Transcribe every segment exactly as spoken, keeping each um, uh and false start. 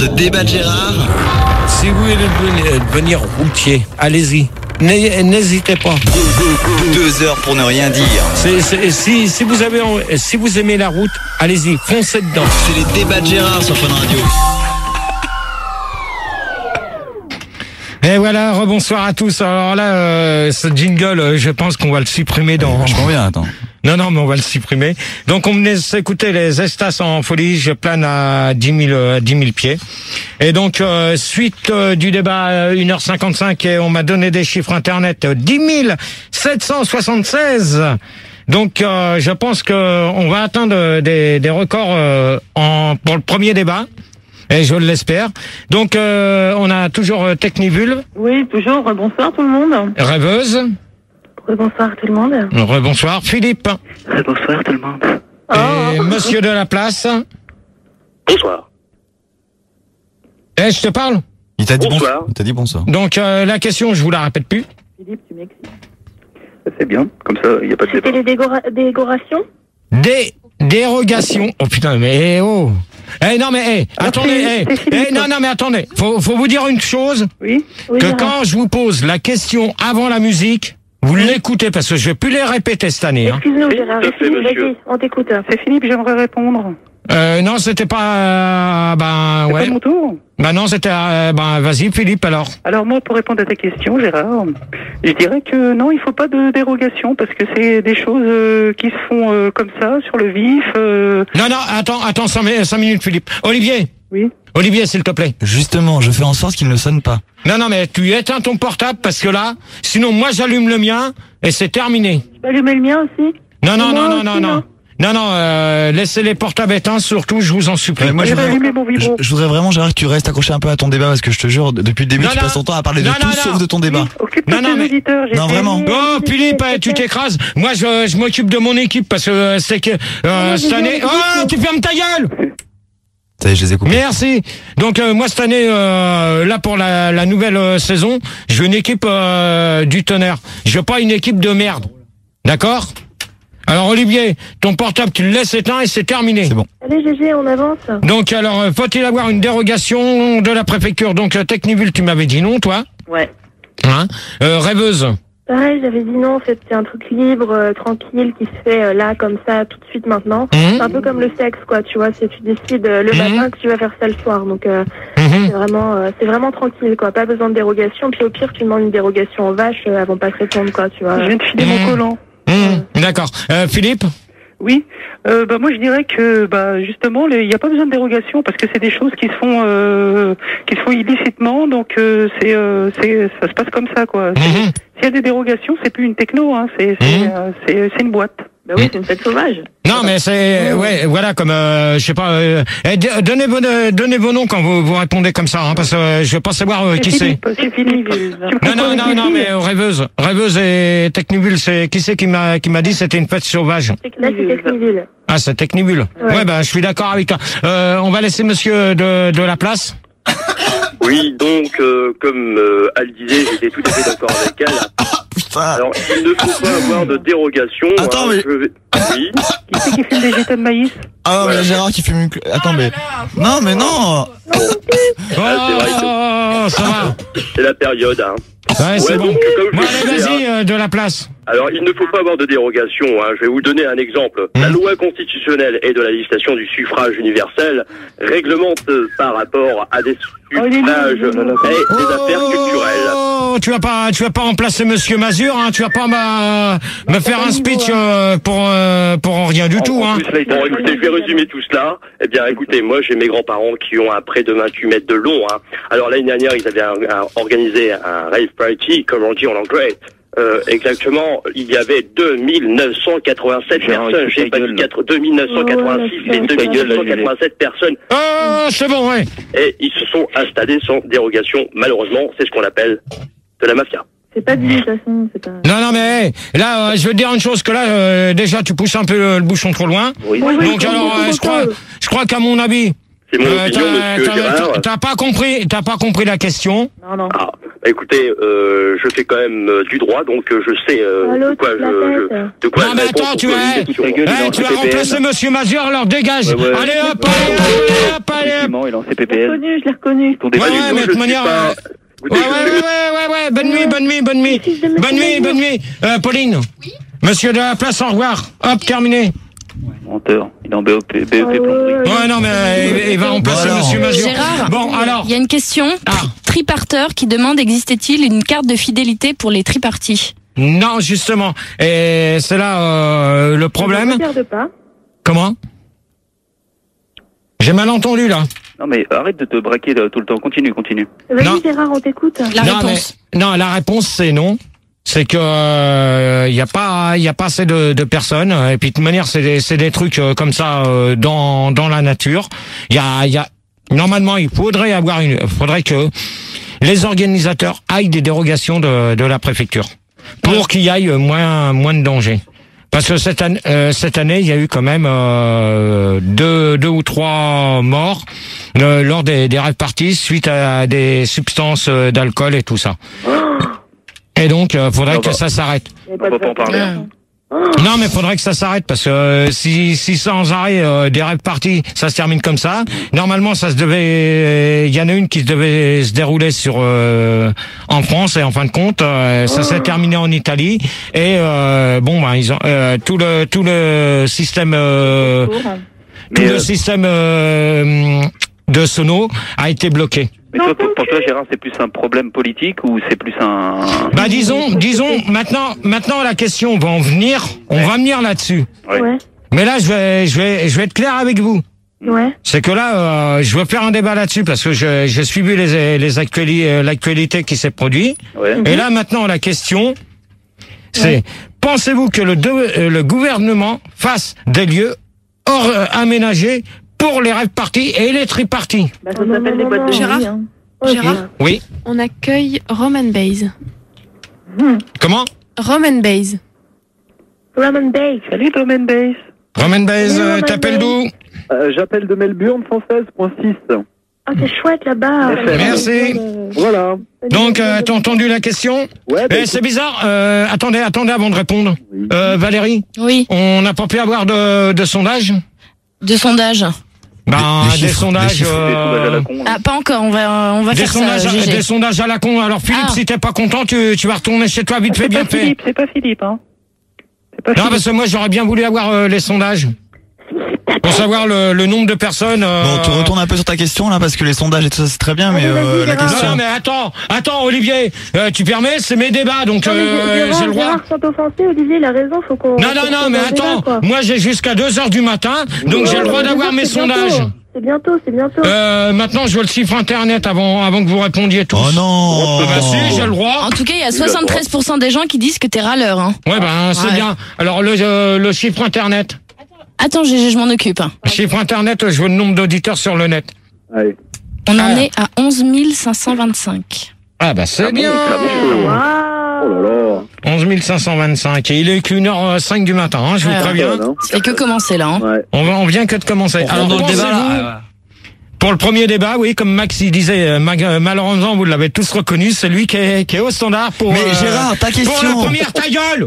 de débat de Gérard. Si vous voulez devenir, devenir routier, allez-y. N'hésitez pas. Deux heures pour ne rien dire. C'est, c'est, si, si, vous avez, si vous aimez la route, allez-y, foncez dedans. C'est les débats de Gérard sur Fun Radio. Et voilà, rebonsoir à tous. Alors là, euh, ce jingle, euh, je pense qu'on va le supprimer dans... Je m'en viens, attends. Non, non, mais on va le supprimer. Donc, on venait s'écouter les Estas en folie. Je plane à dix mille pieds. Et donc, euh, suite euh, du débat à une heure cinquante-cinq, et on m'a donné des chiffres internet. dix mille sept cent soixante-seize. Donc, euh, je pense que on va atteindre des, des records euh, en, pour le premier débat. Et je l'espère. Donc, euh, on a toujours euh, Technivul. Oui, toujours. Bonsoir tout le monde. Rêveuse. Bonsoir tout le monde. Rebonsoir Philippe. Bonsoir tout le monde. Et oh. Monsieur de la place. Bonsoir. Eh, je te parle. Il t'a dit bonsoir. bonsoir. Il t'a dit bonsoir. Donc euh, la question, je vous la répète plus. Philippe, tu m'excites. C'est bien, comme ça, il n'y a pas de débat. C'était les dégora- dégorations Des dérogations. Oh putain, mais eh, oh. Eh non mais eh, attendez, eh, eh, non non mais attendez. Faut faut vous dire une chose. Oui. oui que Gérard. quand je vous pose la question avant la musique, vous l'écoutez parce que je vais plus les répéter cette année. Hein. Excuse-nous Gérard. Tout à fait, Philippe, monsieur. vas-y, on t'écoute. C'est Philippe, j'aimerais répondre. Euh, non, c'était pas. Euh, ben C'est ouais. pas mon tour. Ben non, c'était. Euh, ben vas-y Philippe alors. Alors moi, pour répondre à ta question, Gérard, je dirais que non, il faut pas de dérogation parce que c'est des choses euh, qui se font euh, comme ça, sur le vif. Euh... Non non, attends attends cinq minutes Philippe. Olivier. Oui. Olivier, s'il te plaît. Justement, je fais en sorte qu'il ne sonne pas. Non, non, mais tu éteins ton portable parce que là, sinon moi j'allume le mien et c'est terminé. Tu peux allumer le mien aussi? Non, non, Moi non, non, aussi, non, non. non. Non, non, euh, laissez les portables éteints, surtout, je vous en supplie. Euh, moi, je J'ai voudrais, allumé mon je, vibro. je voudrais vraiment, Gérard, que tu restes accroché un peu à ton débat parce que je te jure, depuis le début, Non, tu non. passes ton temps à parler de Non, tout non, sauf non. de ton débat. Occupe-toi Non, de non, tes mais- auditeurs. j'ai Non, fait- vraiment. Oh, Philippe, eh, tu t'écrases. Moi, je, je m'occupe de mon équipe parce que euh, c'est que euh, cette année. Oh, tu fermes ta gueule. Ça y est, je les ai coupés. Merci. Donc euh, moi cette année, euh, là pour la, la nouvelle euh, saison, je veux une équipe euh, du tonnerre. Je veux pas une équipe de merde. D'accord? Alors Olivier, ton portable tu le laisses éteint et c'est terminé. C'est bon. Allez Gégé, on avance. Donc alors, euh, faut-il avoir une dérogation de la préfecture? Donc euh, Technivul, tu m'avais dit non, toi. Ouais. Hein? Euh, Rêveuse. Pareil, j'avais dit non, en fait, c'est un truc libre, euh, tranquille, qui se fait euh, là, comme ça, tout de suite maintenant. Mhm. C'est un peu comme le sexe, quoi, tu vois, c'est tu décides euh, le Mhm. matin que tu vas faire ça le soir. Donc, euh, Mhm. c'est vraiment euh, c'est vraiment tranquille, quoi, pas besoin de dérogation. Puis au pire, tu demandes une dérogation aux vaches, euh, elles vont pas te répondre, quoi, tu vois. Je viens de filer Mmh. mon collant. Mmh. D'accord. Euh, Philippe. Oui. Euh, bah moi, je dirais que bah justement, les- il n'y a pas besoin de dérogation parce que c'est des choses qui se font euh, qui se font illicitement. Donc euh, c'est euh, c'est ça se passe comme ça, quoi. C'est- Mhm. S'il y a des dérogations, c'est plus une techno, hein. C'est c'est Mhm. euh, c'est c'est une boîte. Bah oui, c'est une fête sauvage. Non, mais c'est ouais, voilà, comme euh, je sais pas. Euh, eh, d- donnez vos euh, donnez vos noms quand vous vous répondez comme ça, hein, parce que euh, je veux pas savoir euh, qui c'est. Philippe, c'est Philippe. Tu me Non, confonds non, avec non, les non, filles mais euh, rêveuse, rêveuse et Technivul, c'est qui c'est qui m'a qui m'a dit que c'était une fête sauvage. Là, c'est Techniville. Ah, c'est Technivul. Ouais, Ouais. bah je suis d'accord avec toi. Euh, on va laisser Monsieur de de la place. Oui, donc, euh, comme euh, elle disait, j'étais tout à fait d'accord avec elle. Putain. Alors, il ne faut pas avoir de dérogation. Attends, hein, mais- je vais- Oui. Qui c'est qui fume des jetons de maïs? Ah non, mais Gérard qui fume une... cl- Attends, mais... Non, mais non. Oh, c'est vrai ça va. C'est la période, hein. Ouais, c'est Ouais, bon. donc, comme je Bon, le allez, disais, vas-y, euh, de la place. Alors, il ne faut pas avoir de dérogation. Hein. Je vais vous donner un exemple. Mmh. La loi constitutionnelle et de la législation du suffrage universel réglemente euh, par rapport à des suffrages et des affaires culturelles. Oh, tu vas pas, tu vas pas remplacer Monsieur Mazur, hein. Tu vas pas ma- me faire un speech euh, pour euh, pour rien du tout, hein. Bon, écoutez, je vais résumer tout cela. Eh bien, écoutez, moi, j'ai mes grands-parents qui ont un près de vingt-huit mètres de long. Hein. Alors, l'année dernière, ils avaient un, un- organisé un rave party, comme on dit en anglais. Euh, exactement, il y avait deux mille neuf cent quatre-vingt-sept personnes. J'ai pas dit quatre- deux mille neuf cent quatre-vingt-six, mais deux mille neuf cent quatre-vingt-sept personnes. Oh, c'est bon, ouais. Et ils se sont installés sans dérogation. Malheureusement, c'est ce qu'on appelle de la mafia. C'est pas dit, de toute façon, c'est pas... Non, non, mais hey, là, euh, je veux te dire une chose que là, euh, déjà, tu pousses un peu le, le bouchon trop loin. Oui, Oui, oui, Donc oui, alors, oui, euh, je crois, je crois qu'à mon avis, c'est mon euh, opinion, t'as- monsieur t'as- Gérard. t'as- t'as pas compris, t'as pas compris la question. Non, non. Ah, bah écoutez, euh, je fais quand même euh, du droit, donc euh, je sais euh, Allô, de quoi toute je, la je- tête. de quoi Non, je mais réponds attends, pour tu poser vas, une question. eh, tu vas remplacer Monsieur Mazur, alors dégage. Ouais, ouais. Allez hop, allez hop, allez hop, allez hop, Effectivement, il est en C P Je P l'ai L. reconnu, je l'ai reconnu. Ton débat Ouais, du ouais, tout, mais je de suis manière, pas- euh, Ouais, ouais, ouais, ouais, ouais, ouais, bonne nuit, bonne nuit, bonne nuit. Bonne nuit, bonne nuit. Euh, Pauline. Oui. Monsieur de la place, au revoir. Hop, terminé. Menteur. Il est en B O P, B E P Ouais, ouais, plomberie. ouais. Ouais, non, mais euh, il va remplacer Bon, alors. Monsieur Mazur. Gérard, Bon, alors. il y a une question. Ah. Triparteur qui demande existait-il une carte de fidélité pour les tripartis? Non, justement. Et c'est là euh, le Ne problème. regarde pas. Comment? J'ai mal entendu, là. Non, mais arrête de te braquer là, tout le temps. Continue, continue. Non. Vas-y, Gérard, on t'écoute. La non, réponse. mais- non, la réponse, c'est non. C'est que il euh, y a pas y a pas assez de, de personnes, et puis de toute manière c'est des c'est des trucs euh, comme ça euh, dans dans la nature. Il y a il y a normalement il faudrait avoir une faudrait que les organisateurs aillent des dérogations de de la préfecture pour qu'il y aille moins moins de danger. Parce que cette année, euh, cette année, il y a eu quand même euh, deux, deux ou trois morts euh, lors des, des rave parties suite à des substances euh, d'alcool et tout ça. Et donc, euh, faudrait On que va- ça s'arrête. Il y a On va pas en parler. Mmh. Non, mais faudrait que ça s'arrête parce que euh, si, si sans arrêt euh, des rave parties, ça se termine comme ça. Normalement, ça se devait. Il y en a une qui se devait se dérouler sur euh, en France et en fin de compte, euh, ça s'est terminé en Italie. Et euh, bon, bah, ils ont euh, tout le tout le système. Euh, tout Mais, le euh, système euh, de sono a été bloqué. Mais toi, pour, pour toi, Gérard, c'est plus un problème politique ou c'est plus un... Bah disons, disons maintenant, maintenant la question va en venir, on va venir là-dessus. Ouais. Ouais, Mais là, je vais, je vais, je vais être clair avec vous. ouais. C'est que là, euh, je veux faire un débat là-dessus parce que je- j'ai suivi les, les actuali- euh, l'actualité qui s'est produite. Ouais. Et là, maintenant, la question, c'est pensez-vous que le, de- euh, le gouvernement fasse des lieux hors euh, aménagés pour les rave parties et les triparties? Bah, ça s'appelle des boîtes de Gérard nuit, hein. Gérard, Oui. on accueille Roman Bays. Comment? Roman Bays. Roman Bake. Salut, Domaine Base. Roman Baez, Oui, euh, Roman t'appelles Baez. d'où? Euh, J'appelle de Melbourne, cent seize point six. Ah, c'est chouette là-bas. Merci. Voilà. Donc, euh, t'as entendu la question? Ouais, bah, Eh, c'est bizarre. Euh, attendez, attendez avant de répondre. Oui. Euh, Valérie, Oui, on n'a pas pu avoir de, de sondage? de sondage. Ben, Des- des des, chiffres, sondages. des chiffres. Des sondages à euh, la con. Ah, pas encore, on va, on va des faire sondages, ça, à, G G. des sondages à la con. Alors Philippe, Ah. si t'es pas content, tu, tu vas retourner chez toi vite fait, C'est bien pas fait. Philippe, c'est pas Philippe, hein. C'est pas Non, Philippe. parce que moi j'aurais bien voulu avoir euh, les sondages pour savoir le, le nombre de personnes. euh, Bon, tu retournes un peu sur ta question là parce que les sondages et tout ça c'est très bien, mais Allez, vas-y, euh, la Gérard. Non, question. non, mais attends, attends, Olivier, euh, tu permets, c'est mes débats, donc Non, mais euh, Gérard, j'ai le droit. Gérard, sans offenser, Olivier, il a raison, faut qu'on... Non, non, faut non, qu'on mais en débat, attends, quoi. moi j'ai jusqu'à deux heures du matin, donc Ouais, j'ai le droit mais d'avoir deux mes heures, c'est bientôt. sondages. C'est bientôt, c'est bientôt. Euh, maintenant, je veux le chiffre internet avant, avant que vous répondiez tous. Oh non. Ah bah si, j'ai le droit. En tout cas, il y a soixante-treize pour cent des gens qui disent que t'es râleur. Hein. Ouais, ben c'est Ouais. bien. Alors le, euh, le chiffre internet. Attends, G G, je m'en occupe. Le chiffre internet, je veux le nombre d'auditeurs sur le net. Allez. On en Ah. est à onze mille cinq cent vingt-cinq. Ah bah c'est bien. Oh là là. onze mille cinq cent vingt-cinq. Et il est qu'une heure cinq du matin, hein, je vous Ouais. préviens. Voilà, hein. C'est que commencer là. Hein. Ouais. On, va, on vient que de commencer. Alors, dans le débat, pensez-vous- là. Pour le premier débat, oui, comme Max il disait, euh, ma- euh, malheureusement vous l'avez tous reconnu, c'est lui qui est, qui est au standard pour. Mais euh, Gérard, ta Pour la question. première ta gueule.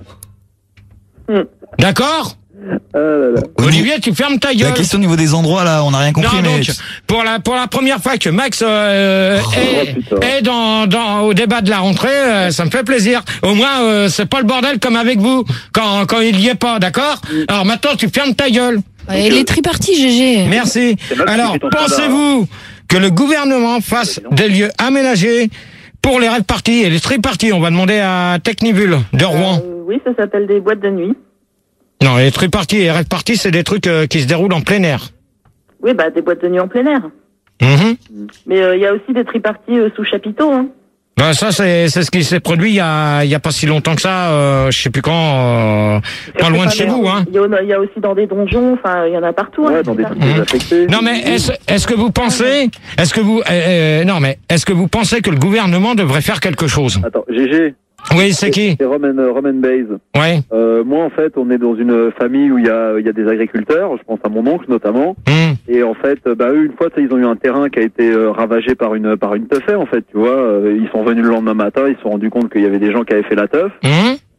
Hmm. D'accord, Ah là là. Au niveau- Olivier, tu fermes ta La gueule. question au niveau des endroits là, on n'a rien compris, Non, mais donc, pour la pour la première fois que Max euh, est, putain. est dans dans au débat de la rentrée, euh, ça me fait plaisir. Au moins, euh, c'est pas le bordel comme avec vous quand quand il y est pas, d'accord. Alors maintenant, tu fermes ta gueule. Et les tripartis, G G. Merci. C'est Max qui Alors, fait ton pensez-vous que le gouvernement fasse des lieux aménagés pour les rave parties et les triparties? On va demander à Technibule de Rouen. Euh, oui, ça s'appelle des boîtes de nuit. Non, les triparties et les rave parties, c'est des trucs euh, qui se déroulent en plein air. Oui, bah des boîtes de nuit en plein air. Mhm. Mais euh, il y a aussi des triparties euh, sous chapiteau, hein. Ben ça c'est c'est ce qui s'est produit il y a il y a pas si longtemps que ça, euh, je sais plus quand, euh, pas loin de chez mais, vous, euh, hein. Il y, a- il y a aussi dans des donjons, enfin, il y en a partout. hein, Ouais, dans des c'est trucs ça. désaffectés. Non mais est-ce est-ce que vous pensez, est-ce que vous euh, euh, non mais est-ce que vous pensez que le gouvernement devrait faire quelque chose? Attends, G G. Oui, c'est qui? C'est Roman, euh, Roman Bays. Ouais. Euh, moi, en fait, on est dans une famille où il y a, il y a des agriculteurs. Je pense à mon oncle notamment. Hum. Et en fait, euh, bah eux, une fois, tu sais, ils ont eu un terrain qui a été euh, ravagé par une par une teufée, en fait. Tu vois, Euh, ils sont venus le lendemain matin, ils se sont rendus compte qu'il y avait des gens qui avaient fait la teuf. Hum.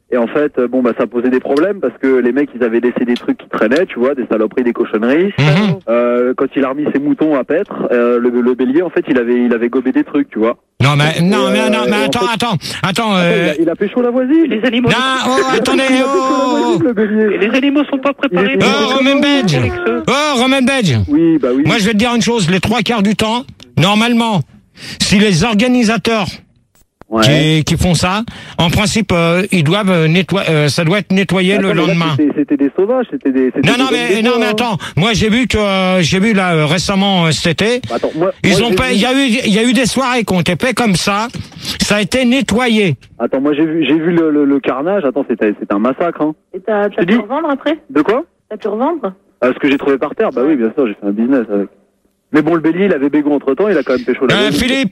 Et en fait, euh, bon bah ça posait des problèmes parce que les mecs ils avaient laissé des trucs qui traînaient, tu vois, des saloperies, des cochonneries. Mhm. Euh, quand il a remis ses moutons à paître, euh, le, le bélier en fait il avait il avait gobé des trucs, tu vois. Non, mais, non, Et, mais, euh, non, mais et en attends, fait- attends, attends, Attends, euh... il, a, il a pécho la voisine. Les animaux. Non, oh, attendez, Il a pécho la oh! voisine, le bélier. Et les animaux sont pas préparés. Il est- Oh, Romain Badge! Oh, Romain Badge! Oui, bah oui. Moi, je vais te dire une chose, les trois quarts du temps, normalement, si les organisateurs Ouais. qui, qui font ça, en principe, euh, ils doivent euh, nettoyer, euh, ça doit être nettoyé Attends, le mais là, lendemain. c'était- C'était des sauvages, c'était des. c'était Non, des non, hommes mais, des non, bois, mais hein. attends, moi, j'ai vu que, euh, j'ai vu là, euh, récemment, euh, cet été, Attends, moi, ils moi, ont j'ai pas, vu- il y a eu, il y a eu des soirées qui ont été faites comme ça, ça a été nettoyé. Attends, moi j'ai vu, j'ai vu le, le, le carnage. Attends, c'était, c'était un massacre. Hein. Et t'as Je t'as te pu dis. revendre après? De quoi? T'as pu revendre? Ah, ce que j'ai trouvé par terre. Bah oui, bien sûr, j'ai fait un business avec. Mais bon, le bélier, il avait bégon entre temps, il a quand même pécho la Euh, voisine. Philippe,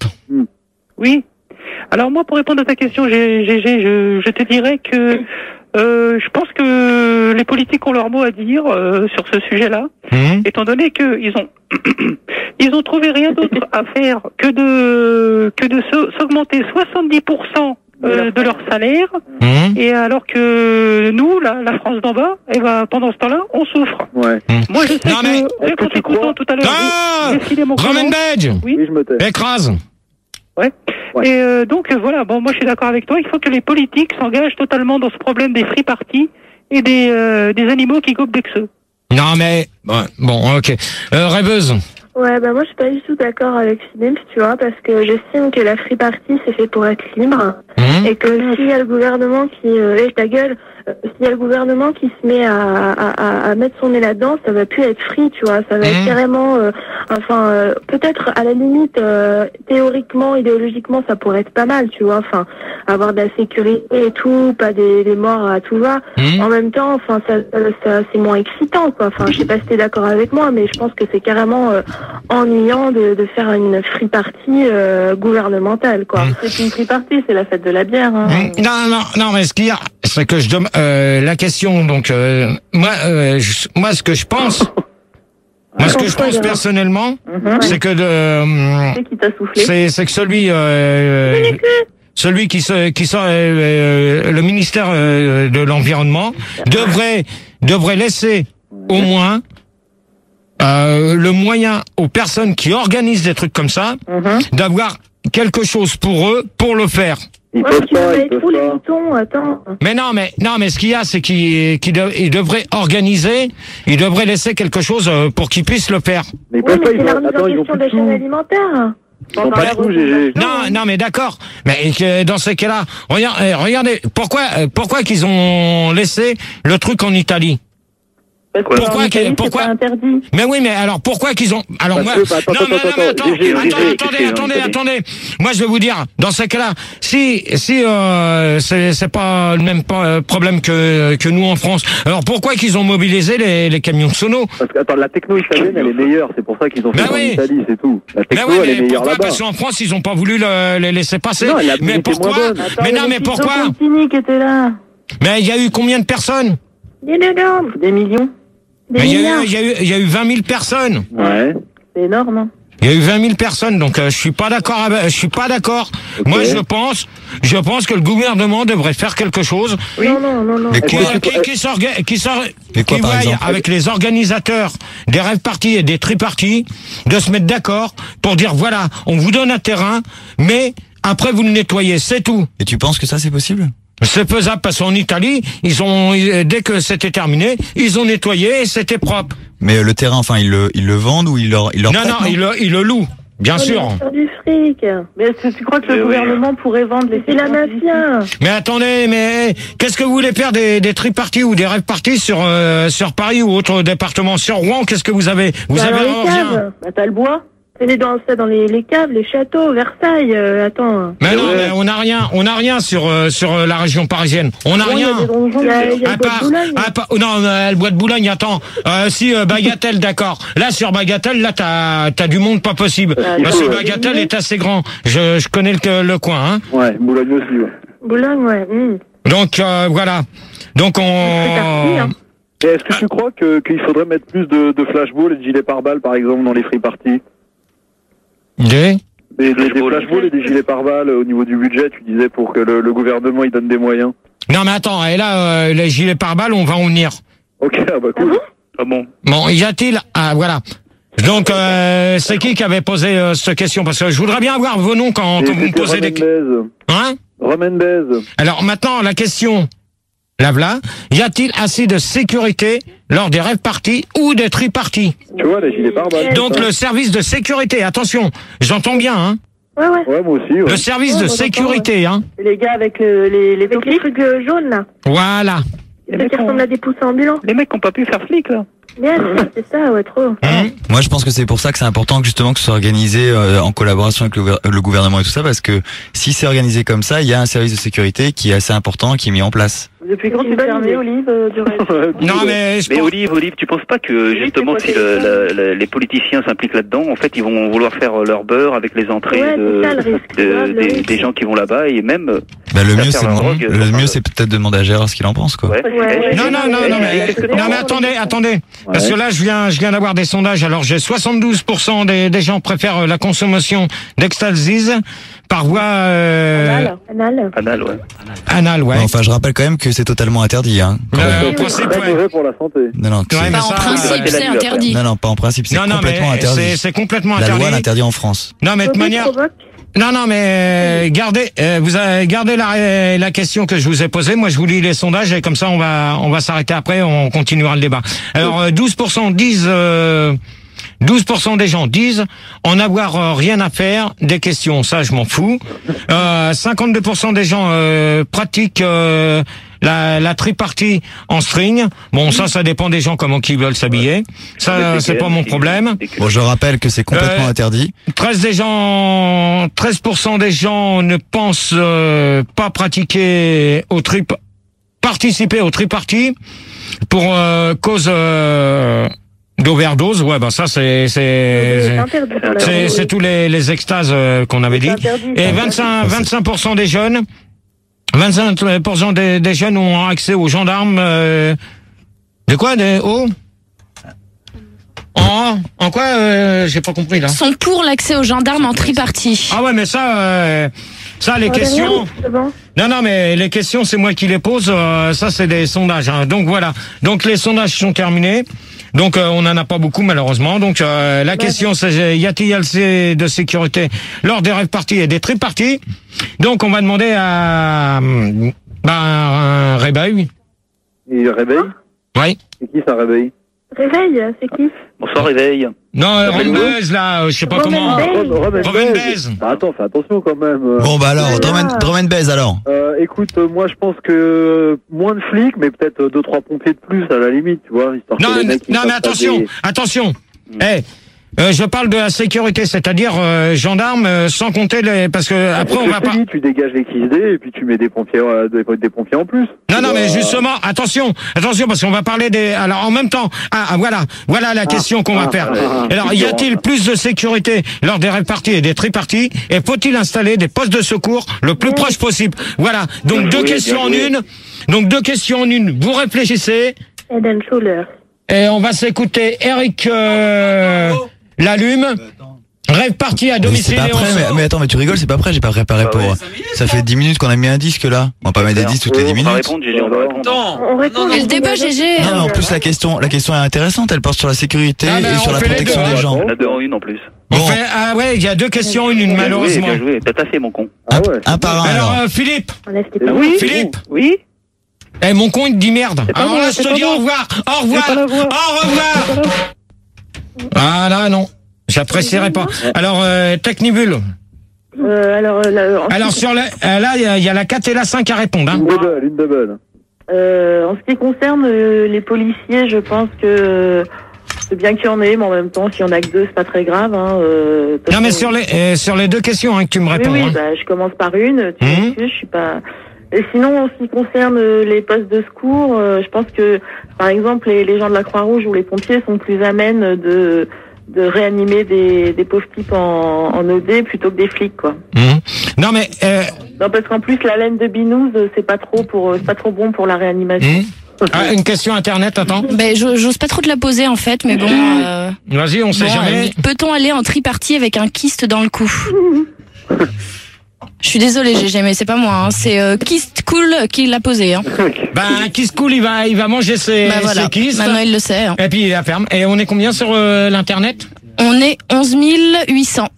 Oui. Alors moi, pour répondre à ta question, G G, je, je te dirais que euh, je pense que les politiques ont leur mot à dire euh, sur ce sujet-là, hum, étant donné qu'ils ont ils ont trouvé rien d'autre à faire que de que de se- s'augmenter soixante-dix pour cent euh, de leur salaire, hum. et alors que nous, la, la France d'en bas, eh ben pendant ce temps-là, on souffre. Ouais. Moi, je sais Non, mais- que est-ce dès que qu'en tu t'écoutant crois- tout à l'heure, Ah j'ai filé mon Romain chrono. Badge, Oui. Oui, je me tais. écrase. Ouais. Ouais. Et euh, donc euh, voilà, bon moi je suis d'accord avec toi, il faut que les politiques s'engagent totalement dans ce problème des free parties et des euh, des animaux qui gobent des xeux. Non, mais, bon, bon, ok. Euh, rêveuse. Ouais, bah moi je suis pas du tout d'accord avec Philippe, tu vois, parce que j'estime que la free party c'est fait pour être libre, Hum. et que s'il y a le gouvernement qui, euh, eh, ta gueule, euh, s'il y a le gouvernement qui se met à, à, à, à mettre son nez là-dedans, ça va plus être free, tu vois, ça va être Mhm. carrément, euh, enfin, euh, peut-être à la limite, euh, théoriquement, idéologiquement, ça pourrait être pas mal, tu vois, enfin, avoir de la sécurité et tout, pas des, des morts à tout va. Hum. En même temps, enfin, ça, ça, ça- c'est moins excitant, quoi. Enfin, je sais pas si t'es d'accord avec moi, mais je pense que c'est carrément euh, ennuyant de, de faire une free party euh, gouvernementale, quoi. Mm. C'est une free party, c'est la fête de la bière. Hein. Hum, Non, non, non, mais ce qu'il y a, c'est que je demande euh, la question. Donc, euh, moi, euh, je- moi, ce que je pense, moi, ce que je pense personnellement, c'est que de, C'est qui t'a soufflé? c'est, c'est que celui, euh, celui qui se, qui sort, euh, euh, le ministère euh, de l'environnement devrait, devrait laisser au moins euh, le moyen aux personnes qui organisent des trucs comme ça d'avoir quelque chose pour eux pour le faire. Ils Ouais, peuvent mais tu pas, vas ils mettre peuvent où les pas. moutons? Attends. Mais non, mais non, mais ce qu'il y a, c'est qu'il qu'il de- il devrait organiser, il devrait laisser quelque chose euh, pour qu'ils puissent le faire. Mais ils Oui, peuvent mais pas, c'est ils la ont, remise attends, en ils ont question plus des de chaînes sous. alimentaires. Ils ont pas de sous, G G. Non, non, mais d'accord. Mais que dans ces cas-là, regarde, eh, regardez, pourquoi, euh, pourquoi qu'ils ont laissé le truc en Italie? Parce que Pourquoi en Italie, que- c'est pourquoi- pas interdit. Mais oui, mais alors pourquoi qu'ils ont alors Parce moi que- bah, attends, non, attends, mais, attends, non, mais attends, G G, attends, G G, attendez, qu'est-ce que attendez, c'est, attendez. Moi, je vais vous dire, dans ces cas-là, si si euh, c'est c'est pas le même pas, euh, problème que que nous en France. Alors pourquoi qu'ils ont mobilisé les les camions sono? Parce que, attends, la techno italienne, elle est meilleure, c'est pour ça qu'ils ont fait Ben ça en oui. Italie, c'est tout. La Mais techno, oui, elle est mais meilleure pourquoi? là-bas. Parce qu'en France, ils ont pas voulu le, les laisser passer. Non, la mais musique est pourquoi? moins bonne. Mais non, mais pourquoi? Contini qui était là. Mais il y a eu combien de personnes? Des millions. Des millions. Des Mais il y a milliards. eu il y a eu il y a eu vingt mille personnes. Ouais. C'est énorme. Hein. Il y a eu vingt mille personnes, donc euh, je suis pas d'accord. avec- Je suis pas d'accord. Ok. Moi, je pense, je pense que le gouvernement devrait faire quelque chose Non, non, non, non. Mais qui, quoi? qui, qui, s'orga- qui, s'or- Mais quoi, qui par voie exemple avec les organisateurs des rêves parties et des tri-parties de se mettre d'accord pour dire voilà, on vous donne un terrain, mais après vous le nettoyez, c'est tout. Et tu penses que ça c'est possible? C'est faisable parce qu'en Italie, ils ont dès que c'était terminé, ils ont nettoyé et c'était propre. Mais euh, le terrain, enfin, ils le, ils le vendent ou ils leur, ils leur Non, prêtent, non, ils le, ils le louent, bien sûr. Faire du fric. Mais est-ce que tu crois que le gouvernement pourrait vendre les... C'est la mafia. Mais attendez, mais qu'est-ce que vous voulez faire des, des tri-parties ou des rêves parties sur euh, sur Paris ou autre département? Sur Rouen, qu'est-ce que vous avez? Vous Bah, avez dans les vraiment rien. caves. Bah, t'as le bois. C'est dans, ça dans les, les caves, les châteaux, Versailles. Euh, attends. Mais non, mais on n'a rien, on n'a rien sur euh, sur euh, la région parisienne. On n'a Bon, il y a rien. des donjons, il y a- il y a À le bois de part, Boulogne. à part- non, euh, le bois de Boulogne. Attends, euh, si euh, Bagatelle, d'accord. Là sur Bagatelle, là t'as t'as du monde pas possible. Ah, Parce que ouais. Bagatelle est assez grand. Je je connais le, le coin, hein. Ouais, Boulogne aussi, ouais. Boulogne, ouais. hum. Donc euh, voilà. Donc C'est parti, on. hein. Et est-ce que tu crois que qu'il faudrait mettre plus de, de flashballs et de gilets pare-balles, par exemple, dans les free parties? Des- Des, des, des Flashballs. flashballs et des gilets pare-balles au niveau du budget, tu disais, pour que le, le gouvernement il donne des moyens. Non, mais attends, et là, euh, les gilets pare-balles, on va en venir. Ok, ah bah cool. Ah bon? Bon, y a-t-il... Ah, voilà. Donc, euh, c'est qui qui avait posé euh, cette question? Parce que je voudrais bien avoir vos noms quand, quand vous me posez des... Hein? Romain Baise. Alors, maintenant, la question... Là, voilà. Y a-t-il assez de sécurité lors des rêves parties ou des tri-parties? Tu vois, les gilets pare-balles. Donc, le service de sécurité, attention, j'entends bien, hein. Ouais, ouais. Ouais, moi aussi, ouais. Le service Ouais, de moi, j'entends, sécurité, hein. Les gars avec le, les, les, avec les trucs euh, jaunes, là. Voilà. Les Ceux mecs qui ressemblent ont- à des poussins ambulants. Les mecs qui n'ont pas pu faire flic, là. Yes, c'est ça, ouais, trop. Hein? Moi, je pense que c'est pour ça que c'est important que justement que ce soit organisé euh, en collaboration avec le, gouver- le gouvernement et tout ça, parce que si c'est organisé comme ça, il y a un service de sécurité qui est assez important, qui est mis en place. Depuis quand tu fermé, Olive, euh, du rêve? Non, mais je Mais pense... Olive, Olive, tu penses pas que Oui, justement c'est si quoi, le- c'est le- le- les politiciens s'impliquent là-dedans, en fait, ils vont vouloir faire leur beurre avec les entrées Ouais, de, c'est ça, le risque. de- Ouais, le des, risque. des gens qui vont là-bas et même. euh, Bah, le faire mieux, faire c'est leur de- drogue, le enfin, mieux, c'est peut-être de demander à Gérard ce qu'il en pense, quoi. Ouais. Ouais, ouais. Non, non, non, non, mais, Qu'est-ce que non, t'en mais penses? attendez, attendez. Parce que là, je viens, je viens d'avoir des sondages. Alors, j'ai soixante-douze pour cent des, des gens préfèrent la consommation d'ecstasy par voie, euh, Anal. Anal. Anal, ouais. anale, ouais. Ouais, enfin, je rappelle quand même que c'est totalement interdit, hein. quand Le même. oui, principe, Pas ouais. mauvais pour la santé. Non, non, que Ouais, c'est- mais Bah, en ça, principe, c'est la c'est nuit, après. interdit. non, non, pas en principe, c'est Non, non, complètement mais interdit. c'est, c'est complètement La loi interdit. l'interdit en France. Non, mais de toute Phobie manière, provoque. non, non, mais euh, gardez, euh, vous avez gardé la, la question que je vous ai posée. Moi, je vous lis les sondages et comme ça, on va, on va s'arrêter après. On continuera le débat. Alors, euh, douze pour cent disent, euh, douze pour cent des gens disent en avoir euh, rien à faire des questions. Ça, je m'en fous. Euh, cinquante-deux pour cent des gens euh, pratiquent euh, la, la tripartie en string. Bon, ça, ça dépend des gens comment ils veulent s'habiller. Ça, c'est pas mon problème. Bon, je rappelle que c'est complètement Euh, interdit. treize des gens, treize pour cent des gens ne pensent euh, pas pratiquer au trip, participer au triparty pour euh, cause euh, d'overdose. Ouais, bah ça c'est C'est c'est interdit pour la c'est drogue. c'est tous les les extases euh, qu'on avait dit. C'est interdit, Et c'est vingt-cinq vingt-cinq pour cent des jeunes, vingt-cinq pour cent des, des jeunes ont accès aux gendarmes. Euh, de quoi des oh en en quoi euh, j'ai pas compris là. Sont pour l'accès aux gendarmes en tripartie. Ah ouais, mais ça, euh, ça les Oh, questions. derrière, c'est bon. Non, non, mais les questions, c'est moi qui les pose. euh, ça, c'est des sondages. Hein. Donc voilà. Donc les sondages sont terminés. Donc euh, on n'en a pas beaucoup malheureusement. Donc euh, la question, c'est y a-t-il assez de sécurité lors des rêves parties et des tri-parties? Donc on va demander à hum, bah, un réveil. Il réveille. Oui. C'est qui ça réveille? Réveil, c'est qui? Bonsoir, réveil. Non, euh, Romain Romain là, euh, je sais pas Romain comment. Baise. Romain Romain Baise. Baise. Bah, attends, fais attention quand même. euh. Bon, bah alors, Voilà. Drummond Drummond Baise, alors. Euh, écoute, euh, moi je pense que euh, moins de flics, mais peut-être euh, deux trois pompiers de plus à la limite, tu vois, histoire Non, que les non, mecs, ils non, mais fassent pas attention, des- attention. Eh, euh, je parle de la sécurité, c'est-à-dire euh, gendarmes, euh, sans compter les, parce que après Parce on que va je te pas. dis, tu dégages les X D et puis tu mets des pompiers, euh, des, des pompiers en plus. Non, non, Tu mais vois. justement, attention, attention, parce qu'on va parler des. Alors en même temps, ah, ah, voilà, voilà la question qu'on va ah, faire. ah, Alors, y a-t-il plus de sécurité lors des réparties et des triparties, et faut-il installer des postes de secours le plus proche possible? Voilà. Donc Bien deux joué, questions en bien joué. une. Donc deux questions en une. Vous réfléchissez. Head and Shoulders. Et on va s'écouter Eric euh, Lalume. Rêve parti à Mais c'est domicile pas et on prêt, mais, sort. mais attends, mais tu rigoles, c'est pas prêt, j'ai pas préparé Bah pour. ouais. Ça fait dix minutes qu'on a mis un disque là. On va pas mettre des disques toutes les dix On va minutes. répondre, Gégé, on va répondre. On répond. Et le débat G G. Non, mais en plus la question, la question est intéressante. Elle porte sur la sécurité Ah, ben, et sur on la fait les protection deux, des hein. gens. On a deux en une en plus. On Bon. fait, ah ouais, il y a deux questions, une, une Bien joué, malheureusement. bien joué. T'as taffé, mon con. Ah ouais. Un par un Alors, alors. euh, Philippe, On laisse tes Oui. Philippe, Oui. eh, mon con, il te dit merde. pas Alors moi, là, je c'est te pas dis moi. au revoir, au revoir, pas la voix. au revoir. Ah là, non, j'apprécierais pas. Alors, euh, Technibule. Euh, alors, euh, la- en, Alors, sur la, euh, là, il y a- il y, a la quatre et la cinq à répondre. Hein. Une double, une double. euh, en ce qui concerne euh, les policiers, je pense que euh, c'est bien qu'il y en ait, mais en même temps, s'il y en a que deux, c'est pas très grave. Hein, euh, parce Non, mais que- sur les, euh, sur les deux questions hein, que tu me Oui, réponds. oui, hein. bah, je commence par une. Tu Mhm. m'excuses, je suis pas. Et sinon, en ce qui concerne euh, les postes de secours, euh, je pense que, par exemple, les, les gens de la Croix-Rouge ou les pompiers sont plus amènes de de réanimer des, des pauvres types en, en O D plutôt que des flics, quoi. Mhm. Non, mais euh, Non, parce qu'en plus, la laine de binouze, euh, c'est pas trop pour, euh, c'est pas trop bon pour la réanimation. mhm. Ah, une question internet, attends. Ben, je- j'ose pas trop te la poser en fait, mais bon. euh, Vas-y, on sait bon, jamais. euh, Peut-on aller en tripartie avec un kyste dans le cou? Je suis désolée, G G, mais c'est pas moi. Hein. C'est euh, Kist Cool qui l'a posé. Hein. Ben, Kist Cool, il va, il va manger ses, Bah voilà. ses kistes. Maintenant, il le sait. Hein. Et puis, il la ferme. Et on est combien sur euh, l'Internet? On est onze mille huit cents.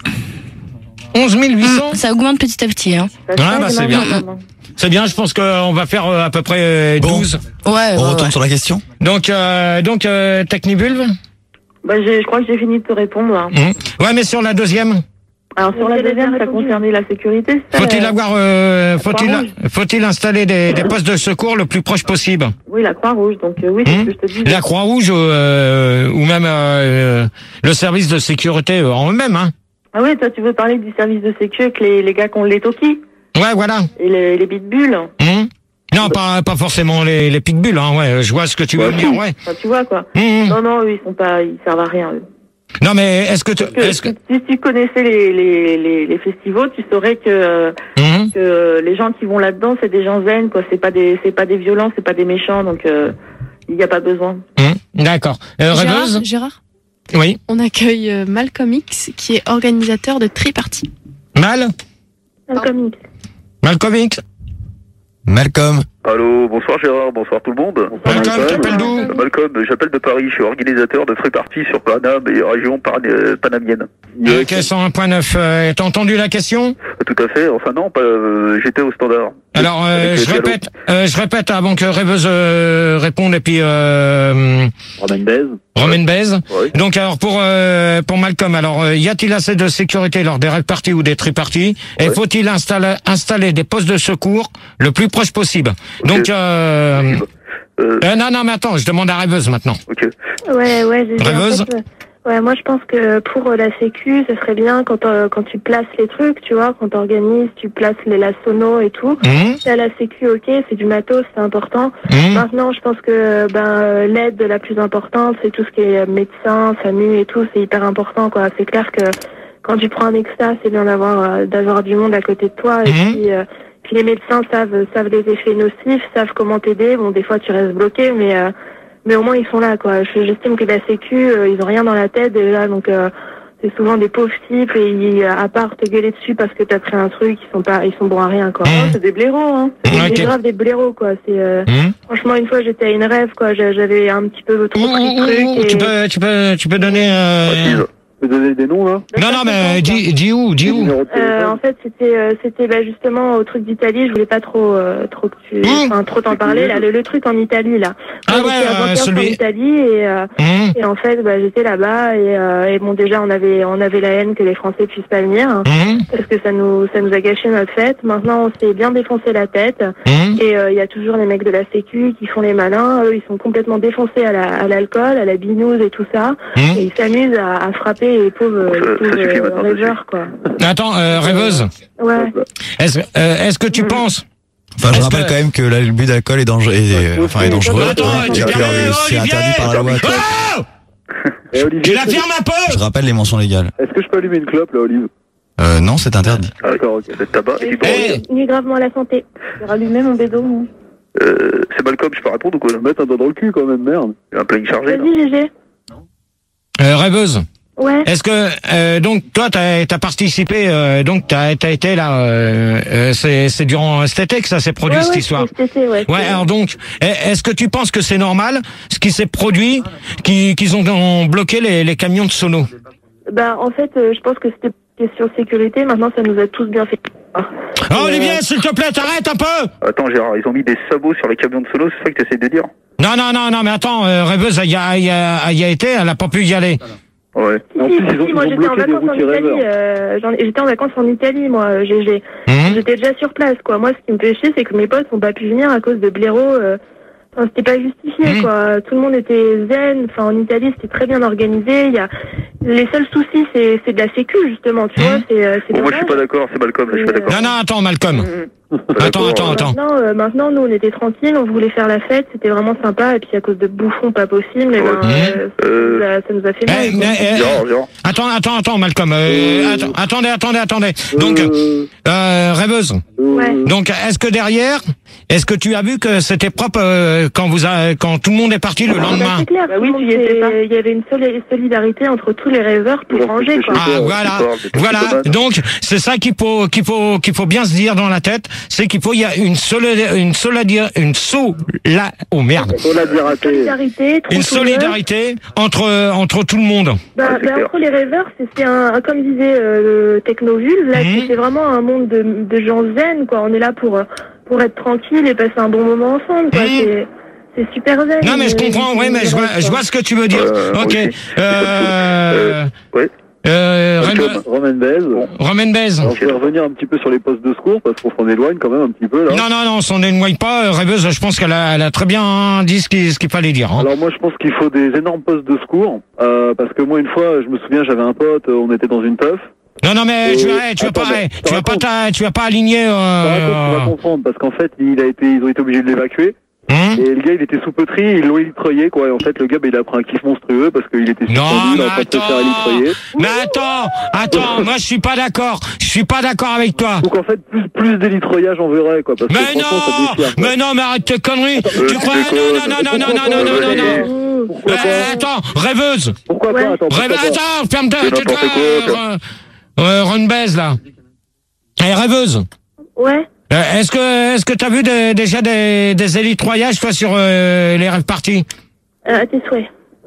onze mille huit cents? Mmh, ça augmente petit à petit. Hein. Ouais, bah, c'est bien. C'est bien, je pense qu'on va faire euh, à peu près euh, douze. Bon. Ouais, On ouais, retourne ouais. sur la question. Donc, euh, donc euh, Technibulve. Bah, j'ai- je crois que j'ai fini de te répondre. Là. Mmh. Ouais, mais sur la deuxième, Alors sur la deuxième, ça concernait la sécurité. c'est ça, faut-il la- avoir, euh, faut-il, Croix-Rouge. faut-il installer des, des postes de secours le plus proche possible? Oui, la Croix-Rouge. Donc euh, oui, c'est Mmh. ce que je te dis. La Croix-Rouge euh, ou même euh, le service de sécurité euh, en eux-mêmes, hein. Ah oui, toi tu veux parler du service de sécu avec les, les gars qui ont les toki Ouais, voilà. et les, les bitbulls. Mmh. Non, pas, pas forcément les, les pitbulls, hein, ouais, je vois ce que tu veux me dire, ouais. Enfin, tu vois quoi. Mmh. Non, non, eux, ils sont pas, ils servent à rien. Eux. Non, mais est-ce que, tu, Que- est-ce que, Si tu connaissais les, les, les, les festivals, tu saurais que, euh, Mmh. que les gens qui vont là-dedans, c'est des gens zen, quoi. C'est pas des, c'est pas des violents, c'est pas des méchants, donc euh, il n'y a pas besoin. Mmh. D'accord. Euh, Rêveuse? Gérard, Gérard, Oui. on accueille euh, Malcolm X, qui est organisateur de Triparty. Mal? Malcolm X. Malcolm X? Malcolm. Allô, bonsoir Gérard, bonsoir tout le monde. Malcolm, t'appelles d'où? Euh, Malcolm, j'appelle de Paris, je suis organisateur de free party sur Paname et région par- euh, panamienne. Ok, cent un point neuf. Euh, t'as entendu la question? Tout à fait, enfin non, pas, euh, j'étais au standard. Alors, euh, Avec le je dialogue. répète, euh, je répète avant que Rêveuse euh, réponde et puis euh, Romain Baise. Romain Baise. Ouais. Donc, alors pour euh, pour Malcolm, alors euh, y a-t-il assez de sécurité lors des rave parties ou des triparties? Et Ouais. faut-il installer installer des postes de secours le plus proche possible? Ok. Donc, euh, Euh, euh, non, non, mais attends, je demande à Rêveuse maintenant. ok. Ouais, ouais, j'ai dit, en Rêveuse fait, euh, ouais, moi je pense que pour euh, la sécu, ce serait bien quand euh, quand tu places les trucs, tu vois, quand t'organises, tu places les la sono et tout. Hum, Là, la sécu, ok, c'est du matos, c'est important. hum, Maintenant, je pense que ben euh, l'aide la plus importante, c'est tout ce qui est médecin, SAMU et tout, c'est hyper important, quoi. C'est clair que quand tu prends un extra, c'est bien d'avoir euh, d'avoir du monde à côté de toi et Mhm. puis. Euh, puis les médecins savent savent les effets nocifs, savent comment t'aider. Bon, des fois tu restes bloqué, mais euh, mais au moins ils sont là, quoi. Je- J'estime que la sécu, euh, ils ont rien dans la tête déjà, donc euh, c'est souvent des pauvres types et ils, à part te gueuler dessus parce que t'as pris un truc, ils sont pas, ils sont bons à rien, quoi. Mhm. C'est des blaireaux, hein. C'est Ok. des graves des blaireaux, quoi. C'est euh, hum. franchement une fois j'étais à une rêve, quoi. J'a- J'avais un petit peu trop pris de trucs. Tu Et... peux, tu peux, tu peux donner. Euh... Précise. Vous donner des noms là? Non, non, mais dis, dis où, dis où. Numéro de Euh, téléphone. en fait, c'était euh, c'était bah, justement au truc d'Italie. Je voulais pas trop euh, trop que tu, Mmh. enfin trop t'en parler là. Le, le truc en Italie là. Ah Moi, ouais, j'étais euh, avant-hier celui- en Italie et euh, Hum, et en fait bah, j'étais là-bas et, euh, et bon déjà on avait on avait la haine que les Français puissent pas venir hein, hum, parce que ça nous ça nous a gâché notre fête. Maintenant on s'est bien défoncé la tête hum. et il y a toujours les mecs de la Sécu qui font les malins. Eux ils sont complètement défoncés à la à l'alcool, à la binouse et tout ça. Hum. Et ils s'amusent à, à frapper les pauvres, Ça- les ça pauvres suffit euh, maintenant, rêveurs quoi. Attends, euh, Rêveuse, Ouais. est-ce euh, est-ce que tu penses? Enfin, je Est-ce rappelle que- quand même que l'abus d'alcool est dangereux, et, enfin, est dangereux. Attends, et tu que, permets, euh, c'est Olivier interdit par la loi. Oh, Eh, Olivier, tu la est-ce que- fermes un peu. Je rappelle les mentions légales. Est-ce que je peux allumer une clope là, Olive? Euh, non, c'est interdit. Ah, d'accord, ok. C'est de tabac. Et puis, bon, Eh, Nuit gravement à la santé. J'ai rallumé mon bédo, moi. euh, c'est Malcolm, je peux répondre ou quoi? Mettre un doigt dans le cul quand même, merde. Il y a un planning chargé là. Vas-y, Gégé. euh, Rêveuse, Ouais. est-ce que euh, donc toi t'as as participé, euh, donc t'as as été là, euh, euh, c'est c'est durant cet été que ça s'est produit ouais, cette ouais, histoire. c'était cet été, ouais. Ouais, alors donc, est- est-ce que tu penses que c'est normal ce qui s'est produit, qui- qu'ils ont, ont bloqué les, les camions de sono? Bah, en fait, euh, je pense que c'était question sécurité. Maintenant, ça nous a tous bien fait. Oh, Olivier, s'il te plaît, t'arrêtes un peu. Attends Gérard, ils ont mis des sabots sur les camions de solo, c'est ça que tu essaies de dire? Non, non, non, non, mais attends, euh, Rêveuse, elle y a, elle y a, elle y a été, elle a pas pu y aller. Ouais. Si, En si, plus, ils ont, si, ils moi ont j'étais en bloqué des vacances en routiers Italie. rêveurs. Euh, j'en ai- j'étais en vacances en Italie, moi, euh, G G. Hum. J'étais déjà sur place, quoi. Moi, ce qui me fait chier, c'est que mes potes n'ont pas pu venir à cause de blaireaux. Euh, enfin, c'était pas justifié, Mmh. quoi. Tout le monde était zen. Enfin, en Italie, c'était très bien organisé. Il y a les seuls soucis, c'est c'est de la sécu, justement. Tu Mmh. vois, c'est euh, c'est Bon, moi je suis dommage. pas d'accord, c'est Malcolm, là, je suis pas Euh, d'accord. Non, non, attends, Malcolm. Mhm. Attends, attends, attends. Maintenant, euh, maintenant, nous, on était tranquilles, on voulait faire la fête, c'était vraiment sympa, et puis à cause de bouffons pas possible, et ben, euh, Euh, ça, ça nous a fait mal. Eh, quoi. mais, eh, Viens, viens. Attends, attends, attends, Malcolm. Euh, attends, attendez, attendez, attendez. Donc, euh, rêveuse. Ouais. Donc, est-ce que derrière, est-ce que tu as vu que c'était propre euh, quand vous a, quand tout le monde est parti le Bah, lendemain? c'est clair, Bah oui, tout le tu y monde étais pas. s'est- il y avait une soli- solidarité entre tous les rêveurs pour Genre, ranger, je quoi. sais Ah pas, voilà, tu parles, c'est voilà. pas mal. Donc c'est ça qu'il faut qu'il faut qu'il faut bien se dire dans la tête, c'est qu'il faut il y a une solidarité, une solidarité, une sola, oh merde, Solidarité. Solidarité, trop une tout le monde. solidarité entre entre tout le monde. Bah, Ah, c'est bah, clair. entre les rêveurs, c'était un, comme disait euh, le Technovule, là, Mhm. c'était vraiment un monde de, de gens zen, quoi. On est là pour, pour être tranquille et passer un bon moment ensemble, quoi. Mhm. C'est, c'est super zen. Non mais je comprends, ouais, mais je vois je vois ce que tu veux dire. Euh, Ok. oui. Euh, Ouais. euh, Malcolm. Romain Baise. Romain Baise. Alors, je vais revenir un petit peu sur les postes de secours parce qu'on s'en éloigne quand même un petit peu là. Non non non, on s'en éloigne pas. euh, Rêveuse, je pense qu'elle a, elle a très bien dit ce qu'il ce qu'il fallait dire. Hein. Alors moi je pense qu'il faut des énormes postes de secours euh, parce que moi une fois je me souviens j'avais un pote, euh, on était dans une teuf. Non non mais Euh, tu vas tu vas attends, pas mais tu vas pas ta- tu vas pas aligner. Par contre, tu Euh, vas comprendre parce qu'en fait il a été ils ont été obligés de l'évacuer. hein Et le gars, il était sous poterie, ils l'ont élitroyé, quoi. Et en fait, le gars, bah, il a pris un kiff monstrueux parce qu'il était Non, suspendu, il est en mais train de se faire attends. élitroyer. Mais attends, attends, moi je suis pas d'accord. Je suis pas d'accord avec toi. Donc en fait, plus, plus d'élitroyage en verrait, quoi. Parce que Mais franchement, ça non, déchire, quoi. mais non, mais arrête tes conneries. Tu crois tu non, non, non, non, non, non, non, non, non, non. Pourquoi Euh, pas attends, rêveuse. Pourquoi Ouais. pas Attends, pourquoi Rêve, pas attends, ferme ta C'est tais-toi, n'importe quoi, euh, euh, Ron Baise, là. Eh, rêveuse. Ouais. Euh, est-ce que est-ce que t'as vu des- déjà des, des élitroyages, toi, sur euh, les rêves parties? Euh, à tes souhaits.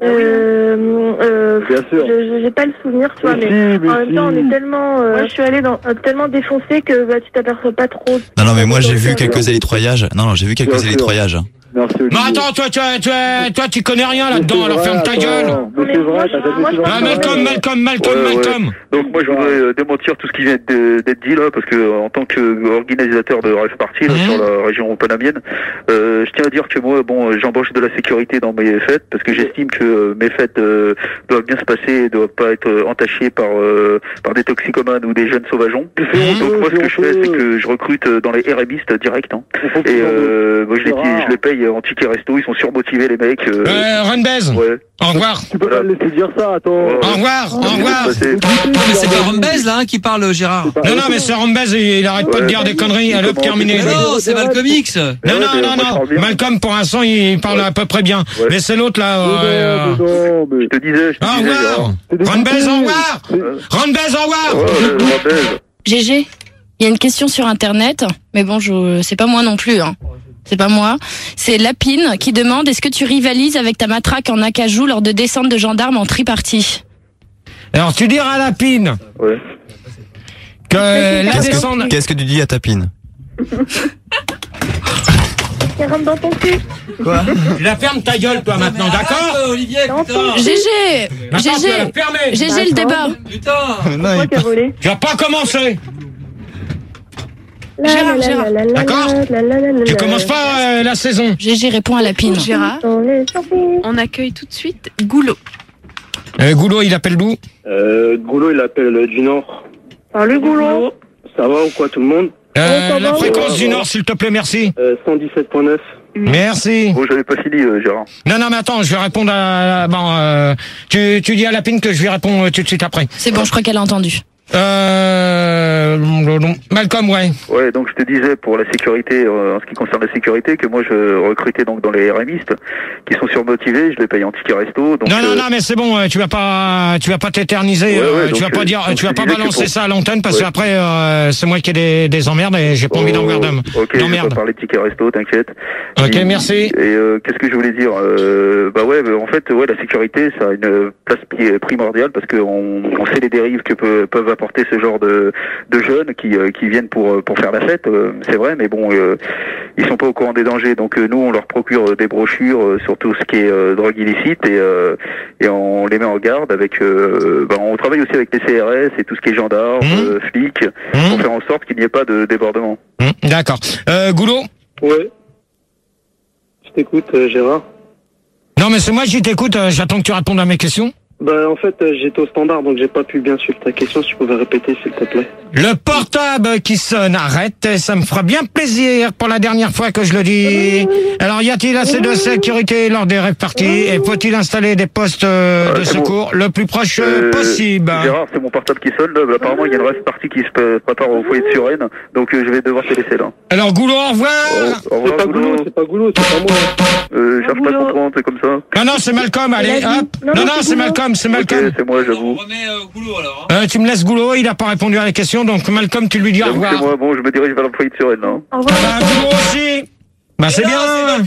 Euh, euh, Bien sûr. je- je- j'ai pas le souvenir, tu vois, Mais mais, si, mais en même temps, on si. est tellement, euh, moi, je suis allée dans, euh, tellement défoncée que, bah, tu t'aperçois pas trop. Non, non, mais moi j'ai vu quelques élitroyages. Non, non, j'ai vu Bien quelques sûr. élitroyages. Merci, Mais Olivier. attends, toi, toi, toi, toi, tu connais rien Mais là-dedans, c'est alors vrai, ferme ta attends. gueule. Mais c'est vrai, t'as jamais Moi, fait je- dans Ah, le Malcolm, travail. Malcolm, Malcolm, Ouais, ouais. Malcolm. Donc moi je voudrais euh, démentir tout ce qui vient de- d'être dit là parce que euh, en tant qu'organisateur de Rêve Party là, Mhm. sur la région panamienne, euh, je tiens à dire que moi bon euh, j'embauche de la sécurité dans mes fêtes parce que j'estime que euh, mes fêtes euh, doivent bien se passer et doivent pas être euh, entachées par euh, par des toxicomanes ou des jeunes sauvageons. C'est Donc moi ce que je fais c'est honteux. que je recrute euh, dans les RMistes direct hein. Il faut Et qu'ils en euh, moi, je, les, C'est rare. je les paye en ticket resto, ils sont surmotivés les mecs. Euh, Euh, Ron Baise. ouais. Au revoir. Tu peux pas le laisser dire ça, attends. Ouais. Au revoir, au revoir. Bah, c'est- Non, mais c'est pas Rombez là hein, qui parle, Gérard. C'est pas- Non, non, mais c'est Rombez, il, il arrête pas de Ouais. dire des conneries. Allez, hop, Comment terminé. Mais non, c'est Malcolm X. Non, Ouais, non, mais non, moi, je non. parle bien. Malcolm, pour l'instant, il parle à peu près bien. Ouais. Mais c'est l'autre, là. Mais euh, non, mais non, mais- Je te disais, je te Au disais. revoir. Gérard. C'est des Ron Baise, au bouteilles. revoir. Ron Baise, au revoir. Ouais, ouais, Robert. G G, il y a une question sur Internet, mais bon, je c'est pas moi non plus. Hein. C'est pas moi. C'est Lapine qui demande est-ce que tu rivalises avec ta matraque en acajou lors de descente de gendarmes en tripartie? Alors, tu diras à Lapine Ouais. que la Qu'est-ce descente... que, qu'est-ce que tu dis à Tapine? Qui rentre dans ton cul. La ferme ta gueule, toi, maintenant, d'accord? Ah, Olivier, putain. G G, Attends, tu vas G G, la fermer. G G le débat. Putain. Non, Moi il- qui a volé. Tu vas pas commencer. La, Gérard, la, la, Gérard. la, la, D'accord. la, la, la, la, Tu la. commences pas euh, la saison. G G répond à Lapine. Gérard, Dans les surprises. on accueille tout de suite Goulot. Euh, Goulot, il appelle d'où? Euh, Goulot, il appelle euh, du Nord. Salut, Goulot. Ça va ou quoi tout le monde? Euh, ça la va, fréquence ouais, du ouais. Nord, s'il te plaît, merci. Euh, cent dix-sept point neuf. Merci. Bon, j'avais pas fini, euh, Gérard. Non, non, mais attends, je vais répondre à... Bon, euh, tu, tu dis à Lapine que je vais répondre euh, tout de suite après. C'est bon, je crois qu'elle a entendu. Euh... Malcolm, ouais. Ouais, donc je te disais pour la sécurité, euh, en ce qui concerne la sécurité, que moi je recrutais donc dans les RMistes qui sont surmotivés, je les paye en ticket resto. Donc, Non, non, euh, non, mais c'est bon, euh, tu vas pas, tu vas pas t'éterniser, Ouais, ouais, euh, donc, tu vas pas euh, dire, donc tu vas je pas disais que balancer pour- ça à l'antenne parce Ouais. qu'après euh, c'est moi qui ai des, des emmerdes et j'ai pas envie oh, d'emmerder. Ok, je vais d'emmerde. pas parler de ticket resto, t'inquiète. Ok, Et- merci. Et euh, qu'est-ce que je voulais dire euh, Bah ouais, bah, en fait, ouais, la sécurité, ça a une place pi- primordiale parce qu'on on sait les dérives que peut, peuvent apporter ce genre de, de jeunes qui, euh, qui viennent pour pour faire la fête. euh, c'est vrai, mais bon, euh, ils sont pas au courant des dangers. Donc euh, nous, on leur procure euh, des brochures euh, sur tout ce qui est euh, drogue illicite et euh, et on les met en garde avec. Euh, bah, on travaille aussi avec les C R S et tout ce qui est gendarmes, Mmh. euh, flics, Mmh. pour faire en sorte qu'il n'y ait pas de débordement. Hum, D'accord. Euh, Goulot. Ouais. Je t'écoute, euh, Gérard. Non, mais c'est moi qui t'écoute. euh, J'attends que tu répondes à mes questions. Bah en fait euh, j'étais au standard donc j'ai pas pu bien suivre ta question, si tu pouvais répéter s'il te plaît. Le portable qui sonne, arrête, ça me fera bien plaisir pour la dernière fois que je le dis. Alors y a-t-il assez de sécurité lors des rêves parties et faut-il installer des postes euh, Euh, de c'est secours le plus proche Euh, possible? Gérard, c'est mon portable qui sonne. Là. Apparemment, il y a une rêve partie qui se pré- prépare au foyer de Suresnes, donc euh, je vais devoir te laisser là. Alors Goulot, au revoir. Au revoir, C'est pas Goulot, c'est pas Goulot, c'est pas moi. Euh, cherche pas ton compte, c'est comme ça. Non, non, c'est Malcolm, allez, hop. Non, non, c'est Malcolm, c'est Malcolm. Ok, c'est moi, j'avoue. Euh, tu me laisses Goulot, il a pas répondu à la question, donc Malcolm, tu lui dis au J'avoue, revoir. c'est moi. Bon, je me dirige vers le foyer de Suresnes, là. Bah, Goulot aussi. Bah, c'est bien.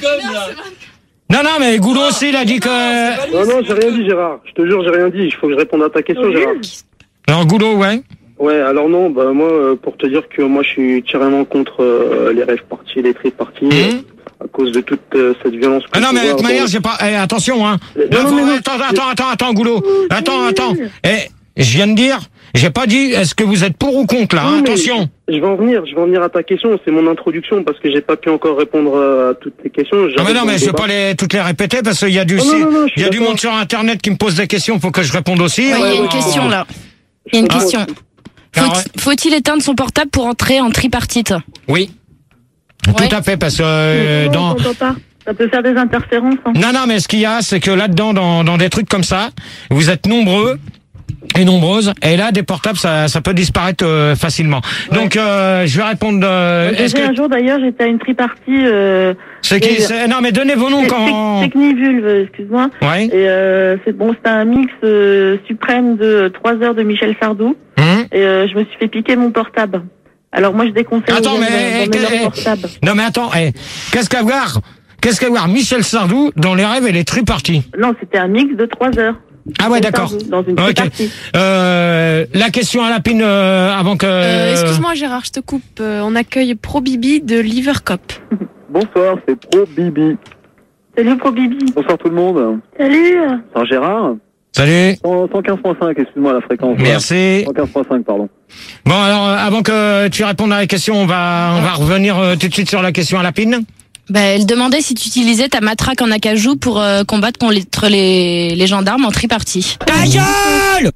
Non, non, mais Goulot aussi, il a dit que... Non, non, j'ai rien dit Gérard, je te jure, j'ai rien dit, il faut que je réponde à ta question Gérard. Alors Goulot, ouais. Ouais, alors non, bah moi, euh, pour te dire que moi je suis carrément contre euh, les rêves parties, les trip parties, euh, à cause de toute euh, cette violence. Ah non, mais de toute manière, dans... j'ai pas... Eh, attention, hein. Non, Là, non, faut- mais non, attends, attends, attends, attends, Goulot. Attends, attends. Eh, je viens de dire, j'ai pas dit, est-ce que vous êtes pour ou contre, là, hein, Oui, mais attention. Je vais en venir, je vais en venir à ta question, c'est mon introduction parce que j'ai pas pu encore répondre euh, à toutes tes questions. Ah mais J'arrive non, dans mais le je vais débat. pas les, toutes les répéter parce qu'il y a du, Oh, non, non, non, je suis il y a du d'accord. monde sur Internet qui me pose des questions, faut que je réponde aussi. Ouais, il y a une Ah. question là. Il y a une Ah. question. Ah, ouais. Faut- Faut-il éteindre son portable pour entrer en tripartite? Oui. Ouais. Tout à fait, parce que euh, Non, dans... on t'entend pas. Ça peut faire des interférences. Hein. Non, non, mais ce qu'il y a, c'est que là-dedans, dans, dans des trucs comme ça, vous êtes nombreux et nombreuses, et là, des portables, ça, ça peut disparaître euh, facilement. Donc, euh, je vais répondre... Euh, J'ai est-ce fait que... un jour d'ailleurs, j'étais à une tripartie. Euh, C'est qui et- c'est- Non, mais donnez vos noms Tec- quand... Tec- Technivulve, excuse-moi. Ouais. Et euh, c'est bon, c'était un mix euh, suprême de trois heures de Michel Sardou. Hum Et euh, je me suis fait piquer mon portable. Alors moi je déconseille Attends, aux gens mais- d'emmener eh, leur portable. Non, mais attends, eh, qu'est-ce qu'à voir Qu'est-ce qu'à voir Michel Sardou dans les rêves et les triparties? Non, c'était un mix de trois heures. Ah ouais, Michel d'accord. Sardou, Dans une Ok. tripartie. Euh, la question à la pine euh, avant que... Euh, Excuse-moi Gérard, je te coupe. Euh, on accueille Pro Bibi de Livercop. Bonsoir, c'est Pro Bibi. Salut Pro Bibi. Bonsoir tout le monde. Salut. C'est Gérard. Salut. cent quinze virgule cinq, excuse-moi la fréquence. Merci. cent quinze virgule cinq, pardon. Bon, alors, euh, avant que tu répondes à la question, on va, on va revenir euh, tout de suite sur la question à la pine. Bah, elle demandait si tu utilisais ta matraque en acajou pour euh, combattre contre les, les gendarmes en tripartie. Ta gueule!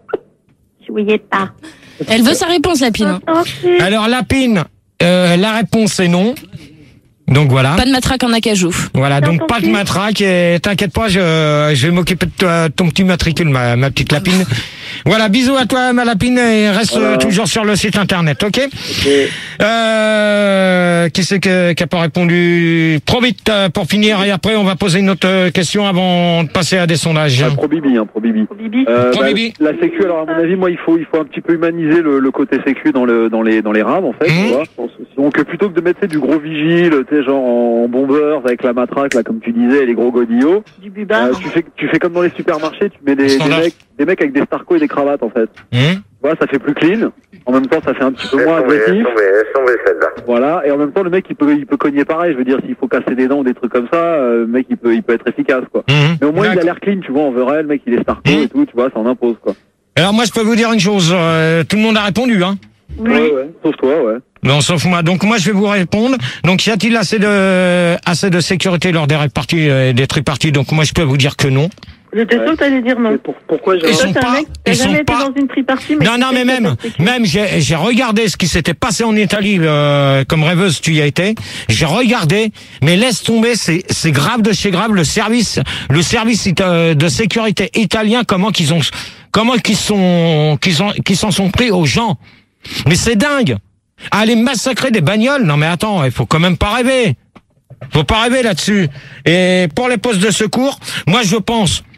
Jouiez pas. Elle veut sa réponse, la pine. Alors, la pine, euh, la réponse est non. Donc voilà. Pas de matraque en acajou. Voilà, donc pas de matraque et t'inquiète pas, je, je vais m'occuper de toi, ton petit matricule, ma, ma petite lapine. Voilà, bisous à toi, ma lapine, et reste Voilà. euh, toujours sur le site internet, ok? Euh, qui c'est que- qui a pas répondu? Trop vite euh, pour finir, et après on va poser une autre euh, question avant de passer à des sondages. Ah, Pro Bibi, hein, Pro Bibi. Euh, Pro bah, Bibi. La sécu, alors à mon avis, moi, il faut, il faut un petit peu humaniser le, le côté sécu dans le, dans les, dans les rames, en fait. Mmh. Tu vois. Donc euh, plutôt que de mettre tu sais, du gros vigile, tu sais, genre en bombeur avec la matraque, là, comme tu disais, et les gros godillots. Du bubard. Euh, tu fais, tu fais comme dans les supermarchés, tu mets des, des Standard. mecs, des mecs avec des starcos et des cravates, en fait. Hum Tu vois, ça fait plus clean. En même temps, ça fait un petit peu moins agressif. Voilà. Et en même temps, le mec, il peut, il peut cogner pareil. Je veux dire, s'il faut casser des dents ou des trucs comme ça, euh, le mec, il peut, il peut être efficace, quoi. Hum. Mais au moins, il a D'accord. l'air clean, tu vois, en vrai, le mec, il est starco Mmh. et tout, tu vois, ça en impose, quoi. Alors moi je peux vous dire une chose, euh, tout le monde a répondu, hein. Oui. Ouais, ouais. Sauf toi, ouais. Non, sauf moi. Donc moi je vais vous répondre. Donc y a-t-il assez de assez de sécurité lors des réparties et des triparties? Donc moi je peux vous dire que non. J'étais sûre que t'allais dire non. Pour, pourquoi j'ai Ils Toi, sont t'es un pas- mec, t'as ils sont jamais été pas- dans une tripartie, mais Non, tu non, sais mais que même, c'est sécu. même, j'ai, j'ai regardé ce qui s'était passé en Italie, euh, comme rêveuse tu y as été. J'ai regardé, mais laisse tomber, c'est, c'est grave de chez grave. Le service, le service ita- de sécurité italien, comment qu'ils ont, comment qu'ils sont, qu'ils ont, qu'ils s'en sont pris aux gens. Mais c'est dingue. Aller massacrer des bagnoles. Non, mais attends, il faut quand même pas rêver. Faut pas rêver là-dessus. Et pour les postes de secours, moi je pense